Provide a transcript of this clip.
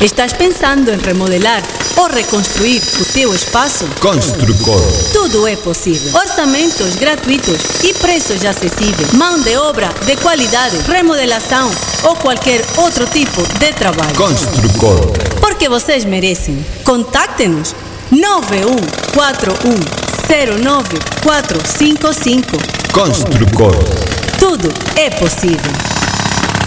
Estás pensando em remodelar ou reconstruir o teu espaço? Construcor. Tudo é possível. Orçamentos gratuitos e preços acessíveis. Mão de obra de qualidade, remodelação ou qualquer outro tipo de trabalho. Construcor. Porque vocês merecem. Contacte-nos 9141094555. Construcor. Tudo é possível.